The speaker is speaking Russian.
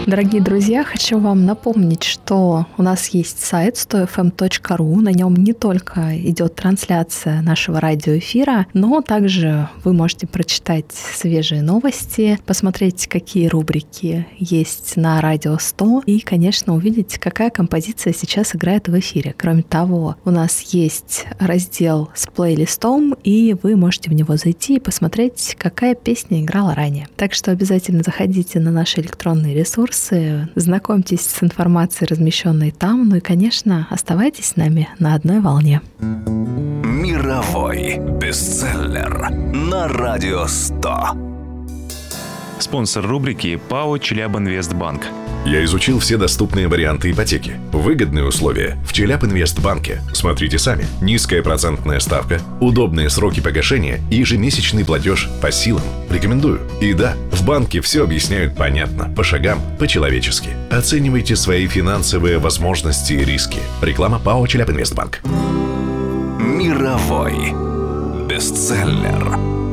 Дорогие друзья, хочу вам напомнить, что у нас есть сайт 100fm.ru. На нем не только идет трансляция нашего радиоэфира, но также вы можете прочитать свежие новости, посмотреть, какие рубрики есть на Радио 100 и, конечно, увидеть, какая композиция сейчас играет в эфире. Кроме того, у нас есть раздел с плейлистом, и вы можете в него зайти и посмотреть, какая песня играла ранее. Так что обязательно заходите на наши электронные ресурсы, знакомьтесь с информацией, размещенной там, ну и, конечно, оставайтесь с нами на одной волне. Мировой бестселлер на Радио 100. Спонсор рубрики ПАО «Челябинвестбанк». Я изучил все доступные варианты ипотеки. Выгодные условия в Челябинвестбанке. Смотрите сами. Низкая процентная ставка, удобные сроки погашения и ежемесячный платеж по силам. Рекомендую. И да, в банке все объясняют понятно, по шагам, по-человечески. Оценивайте свои финансовые возможности и риски. Реклама ПАО «Челябинвестбанк». Мировой бестселлер.